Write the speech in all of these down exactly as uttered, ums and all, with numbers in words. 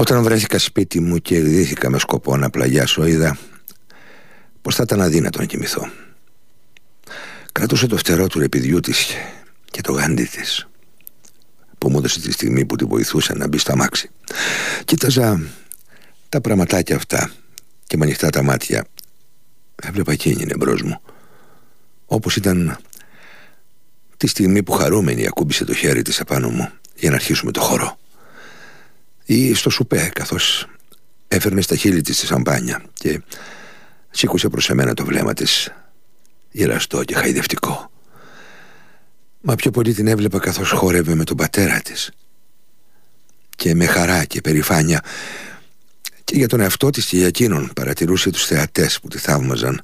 Όταν βρέθηκα σπίτι μου και ειδήθηκα με σκοπό να πλαγιάσω, είδα πως θα ήταν αδύνατο να κοιμηθώ. Κρατούσε το φτερό του ρεπιδιού της και το γάντι της, που μου έδωσε τη στιγμή που τη βοηθούσε να μπει στα μάξι. Κοίταζα τα πραγματάκια αυτά και με ανοιχτά τα μάτια έβλεπα εκείνη εμπρός μου, όπως ήταν τη στιγμή που χαρούμενη ακούμπησε το χέρι της επάνω μου για να αρχίσουμε το χορό, ή στο σουπέ καθώς έφερνε στα χείλη της τη σαμπάνια και σήκωσε προς εμένα το βλέμμα της, γελαστό και χαϊδευτικό. Μα πιο πολύ την έβλεπα καθώς χόρευε με τον πατέρα της, και με χαρά και περηφάνεια και για τον εαυτό της και για εκείνον παρατηρούσε τους θεατές που τη θαύμαζαν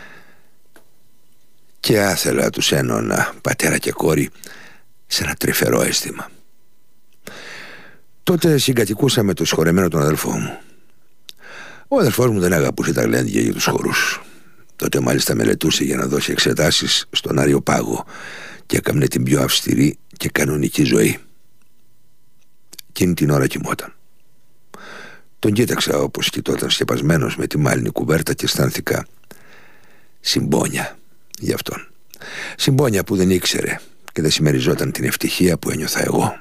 και άθελα τους ένωνα πατέρα και κόρη σε ένα τρυφερό αίσθημα. Τότε συγκατοικούσα με το συγχωρεμένο τον αδελφό μου. Ο αδελφός μου δεν αγαπούσε τα γλέντια για τους χορούς. Τότε μάλιστα μελετούσε για να δώσει εξετάσεις στον Άριο Πάγο και έκαμνε την πιο αυστηρή και κανονική ζωή. Εκείνη την ώρα κοιμόταν. Τον κοίταξα όπως κοιτόταν σκεπασμένος με τη μάλινη κουβέρτα και αισθάνθηκα συμπόνια για αυτόν. Συμπόνια που δεν ήξερε και δεν συμμεριζόταν την ευτυχία που ένιωθα εγώ.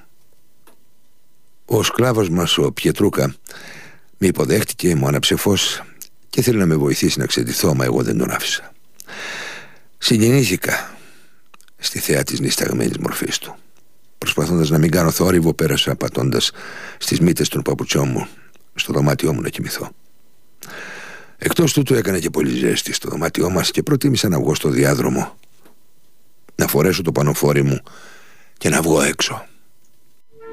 Ο σκλάβος μας, ο Πιετρούκα, με υποδέχτηκε, μου άναψε φως και θέλει να με βοηθήσει να ξεντηθώ, μα εγώ δεν τον άφησα. Συγκινήθηκα στη θέα της νησταγμένης μορφής του. Προσπαθώντας να μην κάνω θόρυβο, πέρασα πατώντας στις μύτες των παπουτσιών μου στο δωμάτιό μου να κοιμηθώ. Εκτός τούτου έκανε και πολύ ζέστη στο δωμάτιό μας και προτίμησα να βγω στο διάδρομο, να φορέσω το πανοφόρι μου και να βγω έξω.